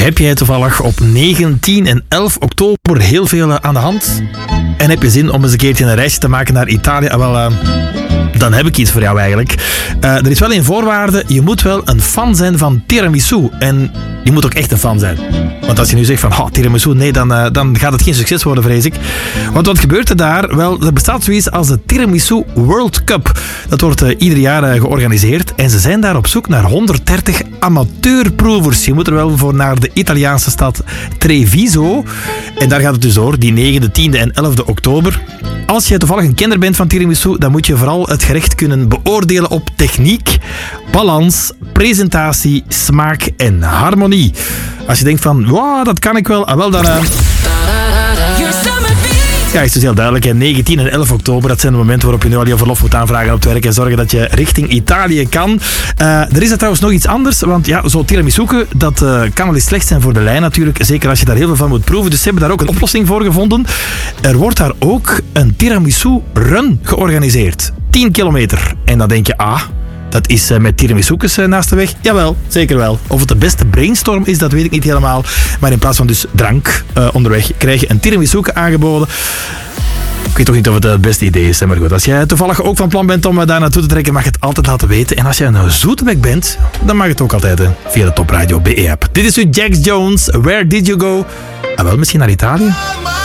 Heb jij toevallig op 9, 10 en 11 oktober heel veel aan de hand? En heb je zin om eens een keertje een reisje te maken naar Italië? Dan heb ik iets voor jou eigenlijk. Er is wel een voorwaarde. Je moet wel een fan zijn van tiramisu. En je moet ook echt een fan zijn. Want als je nu zegt van tiramisu, nee, dan gaat het geen succes worden, vrees ik. Want wat gebeurt er daar? Wel, er bestaat zoiets als de Tiramisu World Cup. Dat wordt ieder jaar georganiseerd. En ze zijn daar op zoek naar 130 amateurproevers. Je moet er wel voor naar de Italiaanse stad Treviso. En daar gaat het dus door, die 9e, 10e en 11e oktober. Als je toevallig een kenner bent van tiramisu, dan moet je vooral het gerecht kunnen beoordelen op techniek, balans, presentatie, smaak en harmonie. Als je denkt van, wow, dat kan ik wel, wel dan... Ja, is dus heel duidelijk. Hè. 9, 10 en 11 oktober, dat zijn de momenten waarop je nu al je verlof moet aanvragen op het werk en zorgen dat je richting Italië kan. Er is er trouwens nog iets anders, want ja, zo tiramisu, dat kan wel eens slecht zijn voor de lijn natuurlijk. Zeker als je daar heel veel van moet proeven. Dus ze hebben daar ook een oplossing voor gevonden. Er wordt daar ook een tiramisu run georganiseerd. 10 kilometer. En dan denk je, dat is met tiramisoekes naast de weg. Jawel, zeker wel. Of het de beste brainstorm is, dat weet ik niet helemaal. Maar in plaats van dus drank onderweg, krijg je een tiramisoeke aangeboden. Ik weet toch niet of het beste idee is, maar goed. Als jij toevallig ook van plan bent om daar naartoe te trekken, mag je het altijd laten weten. En als jij een zoetebek bent, dan mag het ook altijd via de Top Radio BE-app. Dit is nu Jax Jones, Where Did You Go? Wel, misschien naar Italië?